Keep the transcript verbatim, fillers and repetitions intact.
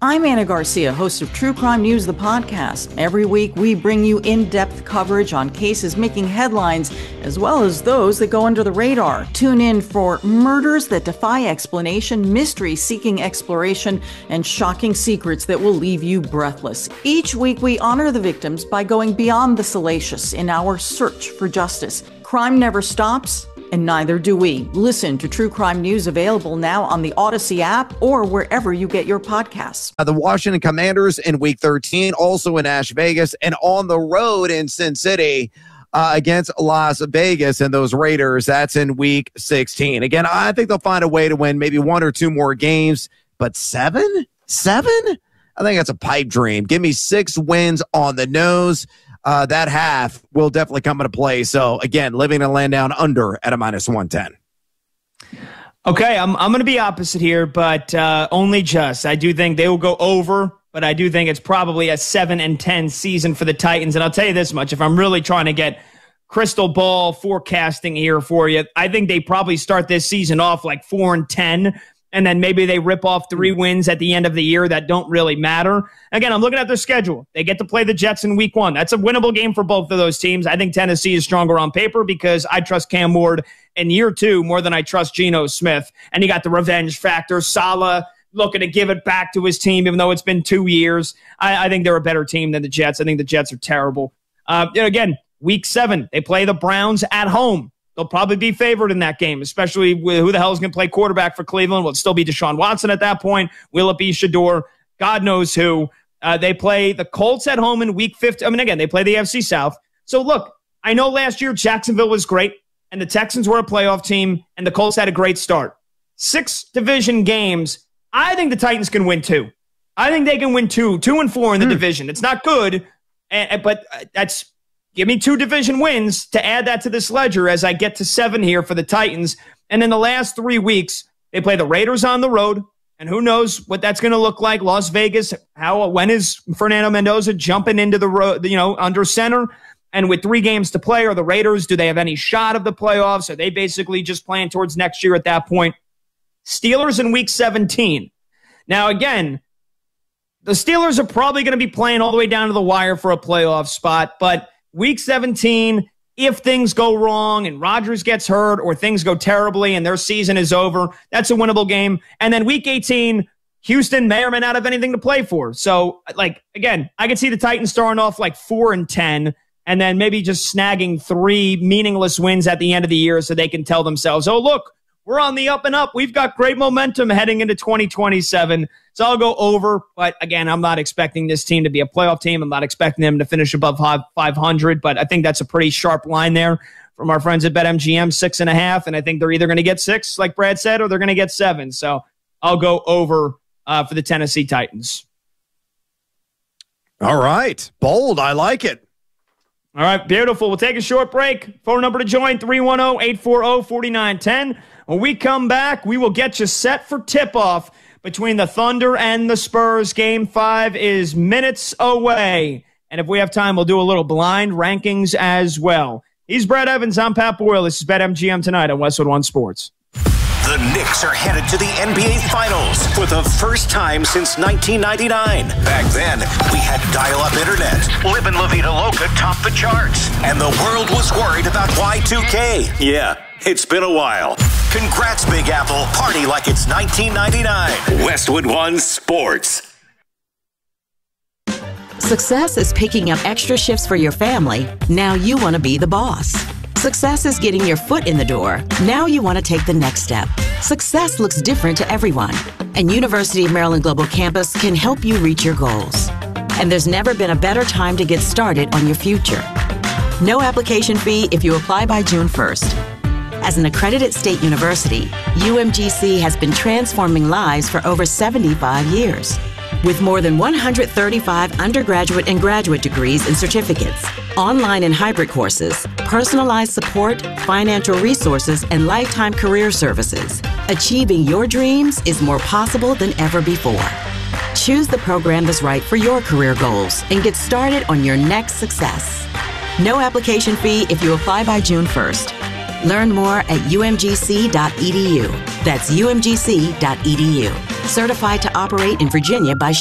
I'm Anna Garcia, host of True Crime News, the podcast. Every week, we bring you in-depth coverage on cases making headlines, as well as those that go under the radar. Tune in for murders that defy explanation, mysteries seeking exploration, and shocking secrets that will leave you breathless. Each week, we honor the victims by going beyond the salacious in our search for justice. Crime never stops, and neither do we. Listen to True Crime News, available now on the Odyssey app or wherever you get your podcasts. Uh, the Washington Commanders in Week thirteen, also in Las Vegas, and on the road in Sin City uh, against Las Vegas and those Raiders. That's in Week sixteen. Again, I think they'll find a way to win maybe one or two more games, but seven? Seven? I think that's a pipe dream. Give me six wins on the nose. Uh, that half will definitely come into play. So, again, living and land down under at a minus one ten. Okay, I'm I'm going to be opposite here, but uh, only just. I do think they will go over, but I do think it's probably a seven and ten season for the Titans. And I'll tell you this much, if I'm really trying to get crystal ball forecasting here for you, I think they probably start this season off like four and ten. And then maybe they rip off three wins at the end of the year that don't really matter. Again, I'm looking at their schedule. They get to play the Jets in week one. That's a winnable game for both of those teams. I think Tennessee is stronger on paper because I trust Cam Ward in year two more than I trust Geno Smith. And you got the revenge factor. Saleh looking to give it back to his team, even though it's been two years. I, I think they're a better team than the Jets. I think the Jets are terrible. Uh, you know, again, week seven, they play the Browns at home. They'll probably be favored in that game, especially with who the hell is going to play quarterback for Cleveland. Will it still be Deshaun Watson at that point? Will it be Shador? God knows who. Uh, they play the Colts at home in week fifty. I mean, again, they play the A F C South. So, look, I know last year Jacksonville was great, and the Texans were a playoff team, and the Colts had a great start. Six division games. I think the Titans can win two. I think they can win two. Two and four in the mm. division. It's not good, and, but that's... Give me two division wins to add that to this ledger as I get to seven here for the Titans. And in the last three weeks, they play the Raiders on the road. And who knows what that's going to look like. Las Vegas, how when is Fernando Mendoza jumping into the road, you know, under center? And with three games to play, are the Raiders, do they have any shot of the playoffs? Are they basically just playing towards next year at that point? Steelers in week seventeen. Now, again, the Steelers are probably going to be playing all the way down to the wire for a playoff spot, but Week seventeen, if things go wrong and Rodgers gets hurt or things go terribly and their season is over, that's a winnable game. And then week eighteen, Houston may or may not have anything to play for. So, like, again, I could see the Titans starting off like four and ten and then maybe just snagging three meaningless wins at the end of the year so they can tell themselves, oh, look, we're on the up and up. We've got great momentum heading into twenty twenty-seven. So I'll go over. But again, I'm not expecting this team to be a playoff team. I'm not expecting them to finish above five hundred. But I think that's a pretty sharp line there from our friends at BetMGM, six and a half. And I think they're either going to get six, like Brad said, or they're going to get seven. So I'll go over uh, for the Tennessee Titans. All right. Bold. I like it. All right. Beautiful. We'll take a short break. Phone number to join, three one zero, eight four zero, four nine one zero. When we come back, we will get you set for tip-off between the Thunder and the Spurs. Game five is minutes away. And if we have time, we'll do a little blind rankings as well. He's Brad Evans. I'm Pat Boyle. This is BetMGM tonight on Westwood One Sports. The Knicks are headed to the N B A Finals for the first time since nineteen ninety-nine. Back then, we had dial-up internet. Livin' La Vida Loca topped the charts. And the world was worried about Y two K. Yeah, it's been a while. Congrats, Big Apple. Party like it's nineteen ninety-nine. Westwood One Sports. Success is picking up extra shifts for your family. Now you want to be the boss. Success is getting your foot in the door. Now you want to take the next step. Success looks different to everyone, and University of Maryland Global Campus can help you reach your goals. And there's never been a better time to get started on your future. No application fee if you apply by June first. As an accredited state university, U M G C has been transforming lives for over seventy-five years. With more than one hundred thirty-five undergraduate and graduate degrees and certificates, online and hybrid courses, personalized support, financial resources, and lifetime career services, achieving your dreams is more possible than ever before. Choose the program that's right for your career goals and get started on your next success. No application fee if you apply by June first. Learn more at U M G C dot E D U. That's U M G C dot E D U. Certified to operate in Virginia by